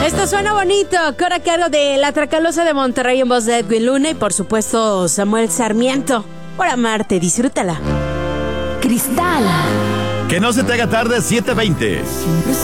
Esto suena bonito, coro a cargo de La Tracalosa de Monterrey en voz de Edwin Luna y por supuesto Samuel Sarmiento. Por amarte, disfrútala. Cristal. Que no se te haga tarde, 7:20. Siempre